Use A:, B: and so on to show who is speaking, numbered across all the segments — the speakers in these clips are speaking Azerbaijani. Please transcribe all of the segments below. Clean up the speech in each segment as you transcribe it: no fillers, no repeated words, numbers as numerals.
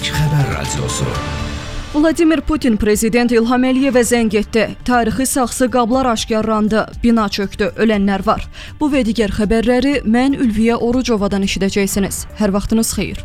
A: İlk xəbər radiosu.
B: Vladimir Putin prezident İlham Əliyevə zəng etdi. Tarixi saxsı qablar aşkarlandı. Bina çöktü. Ölənlər var. Bu və digər xəbərləri mən Ülviyə Orucovadan eşidəcəksiniz. Hər vaxtınız xeyir.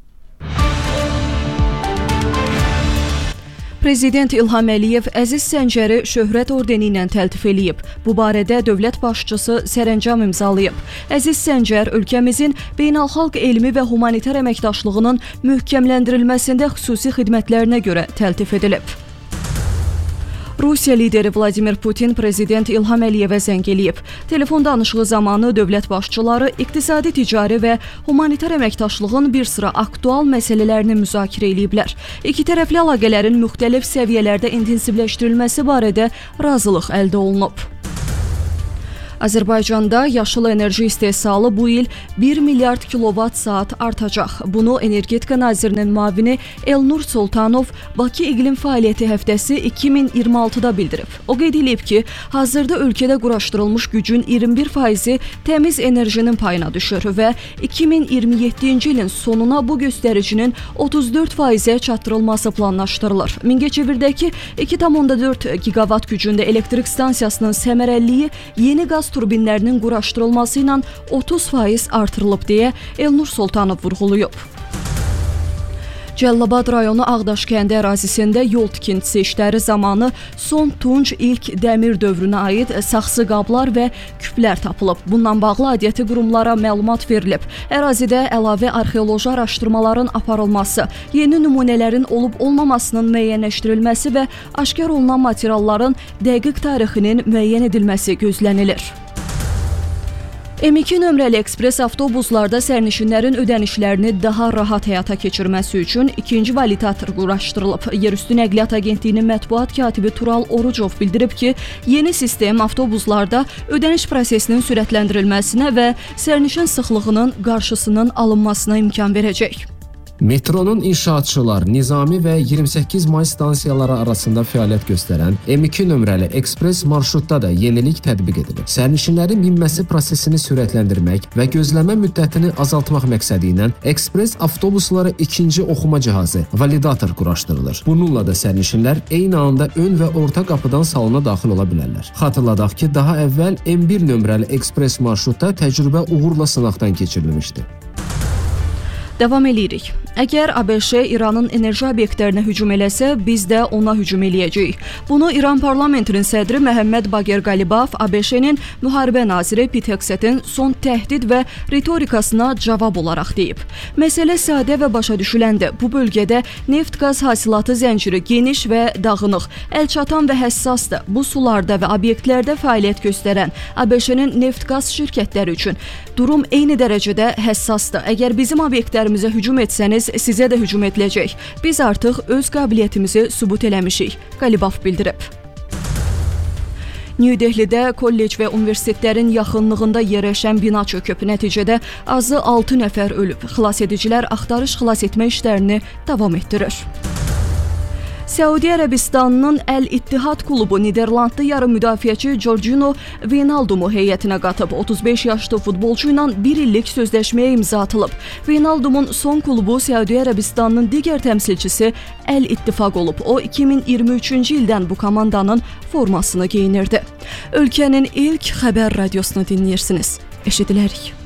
B: Prezident İlham Əliyev Əziz Səncəri şöhrət ordeni ilə təltif eləyib. Bu barədə dövlət başçısı sərəncam imzalayıb. Əziz Səncər ölkəmizin beynəlxalq elmi və humanitar əməkdaşlığının möhkəmləndirilməsində xüsusi xidmətlərinə görə təltif edilib. Rusiya lideri Vladimir Putin prezident İlham Əliyevə zəng eləyib. Telefon danışığı zamanı dövlət başçıları iqtisadi, ticari və humanitar əməkdaşlığın bir sıra aktual məsələlərini müzakirə eləyiblər. İki tərəfli əlaqələrin müxtəlif səviyyələrdə intensivləşdirilməsi barədə razılıq əldə olunub. Azərbaycanda yaşıl enerji istehsalı bu il 1 milyard kilovat-saat artacaq. Bunu Energetika Nazirinin müavini Elnur Sultanov Bakı İqlim Fəaliyyəti Həftəsi 2026-da bildirib. O qeyd edib ki, hazırda ölkədə quraşdırılmış gücün 21%-i təmiz enerjinin payına düşür və 2027-ci ilin sonuna bu göstəricinin 34%-ə çatdırılması planlaşdırılır. Mingəçevirdəki 2,4 gigavat gücündə elektrik stansiyasının səmərəliliyi yeni qaz turbinlərinin quraşdırılması ilə 30% artırılıb deyə Elnur Sultanov vurğulayıb. Cəlilabad rayonu Ağdaş kəndi ərazisində yol tikintisi işləri zamanı son tunc ilk dəmir dövrünə aid saxsı qablar və küplər tapılıb. Bununla bağlı aidiyyəti qurumlara məlumat verilib. Ərazidə əlavə arxeoloji araşdırmaların aparılması, yeni nümunələrin olub-olmamasının müəyyənləşdirilməsi və aşkar olunan materialların dəqiq tarixinin müəyyən edilməsi gözlənilir. M2 nömrəli ekspres avtobuslarda sərnişinlərin ödənişlərini daha rahat həyata keçirməsi üçün ikinci validator quraşdırılıb. Yerüstü Nəqliyyat Agentliyinin mətbuat katibi Tural Orucov bildirib ki, yeni sistem avtobuslarda ödəniş prosesinin sürətləndirilməsinə və sərnişin sıxlığının qarşısının alınmasına imkan verəcək.
C: Metronun inşaatçılar Nizami və 28 may stansiyaları arasında fəaliyyət göstərən M2 nömrəli ekspres marşrutda da yenilik tətbiq edilir. Sərnişinlərin minməsi prosesini sürətləndirmək və gözləmə müddətini azaltmaq məqsədi ilə ekspres avtobuslara ikinci oxuma cihazı, validator quraşdırılır. Bununla da sərnişinlər eyni anda ön və orta qapıdan salona daxil ola bilərlər. Xatırladaq ki, daha əvvəl M1 nömrəli ekspres marşrutda təcrübə uğurla sınaqdan keçirilmişdi.
B: Davam edirik. Əgər ABŞ İranın enerji obyektlərinə hücum eləsə, biz də ona hücum eləyəcəyik. Bunu İran parlamentinin sədri Məhəmməd Baqir Qalibaf ABŞ-nin müharibə naziri Pete Hegseth'in son təhdid və ritorikasına cavab olaraq deyib. Məsələ sadə və başa düşüləndir. Bu bölgədə neft-qaz hasilatı zənciri geniş və dağınıq, əlçatan və həssasdır. Bu sularda və obyektlərdə fəaliyyət göstərən ABŞ-nin neft-qaz şirkətləri üçün durum eyni dərəcədə həssasdır. Əgər bizim obyektlərimizə hücum etsəniz, sizə də hücum ediləcək. Biz artıq öz qabiliyyətimizi sübut eləmişik, Qalibaf bildirib. New Delhidə kollec və universitetlərin yaxınlığında yerləşən bina çöküb. Nəticədə azı 6 nəfər ölüb. Xilasedicilər axtarış xilas etmə işlərini davam etdirir. Səudiyyə Ərəbistanının Əl-İttihad klubu Niderlandlı yarım müdafiəçi Jorginho Wijnaldumu heyətinə qatıb. 35 yaşlı futbolçu ilə 1 illik sözləşməyə imza atılıb. Wijnaldumun son klubu Səudiyyə Ərəbistanının digər təmsilçisi Əl-İttifaq olub. O 2023-cü ildən bu komandanın formasını geyinirdi. Ölkənin ilk xəbər radiosunu dinləyirsiniz. Eşidilərik.